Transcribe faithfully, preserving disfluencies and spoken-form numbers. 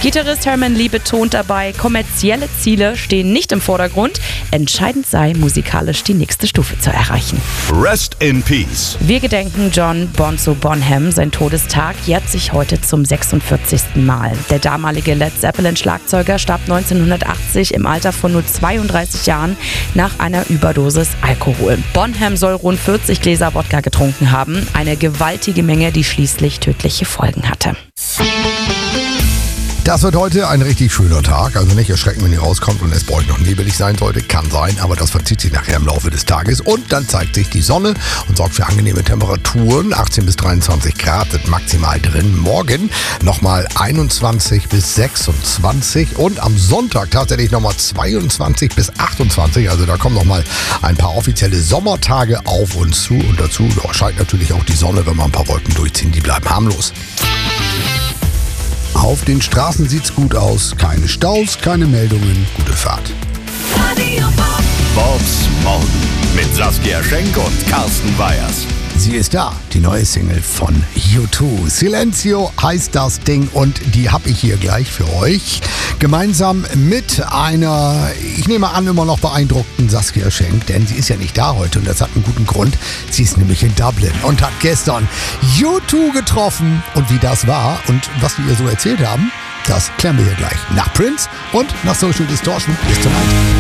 Gitarrist Herman Lee betont dabei, kommerzielle Ziele stehen nicht im Vordergrund. Entscheidend sei, musikalisch die nächste Stufe zu erreichen. Rest in Peace. Wir gedenken John Bonzo Bonham. Sein Todestag jährt sich heute zum sechsundvierzigsten Mal. Der damalige Led Zeppelin-Schlagzeuger starb neunzehnhundertachtzig im Alter von nur zweiunddreißig Jahren nach einer Überdosis Alkohol. Bonham soll rund vierzig Gläser Wodka getrunken haben. Eine gewaltige Menge, die schließlich tödliche Folgen hatte. Das wird heute ein richtig schöner Tag. Also nicht erschrecken, wenn ihr rauskommt und es bei euch noch nebelig sein sollte. Kann sein, aber das verzieht sich nachher im Laufe des Tages. Und dann zeigt sich die Sonne und sorgt für angenehme Temperaturen. achtzehn bis dreiundzwanzig Grad sind maximal drin. Morgen nochmal einundzwanzig bis sechsundzwanzig. Und am Sonntag tatsächlich nochmal zweiundzwanzig bis achtundzwanzig. Also da kommen nochmal ein paar offizielle Sommertage auf uns zu. Und dazu ja, scheint natürlich auch die Sonne, wenn wir ein paar Wolken durchziehen. Die bleiben harmlos. Auf den Straßen sieht's gut aus. Keine Staus, keine Meldungen. Gute Fahrt. Bobs Morgen mit Saskia Schenk und Carsten Weyers. Sie ist da, die neue Single von U zwei. Silencio heißt das Ding und die habe ich hier gleich für euch. Gemeinsam mit einer, ich nehme an, immer noch beeindruckten Saskia Schenk, denn sie ist ja nicht da heute und das hat einen guten Grund. Sie ist nämlich in Dublin und hat gestern U zwei getroffen. Und wie das war und was die ihr so erzählt haben, das klären wir hier gleich. Nach Prince und nach Social Distortion. Bis tonight.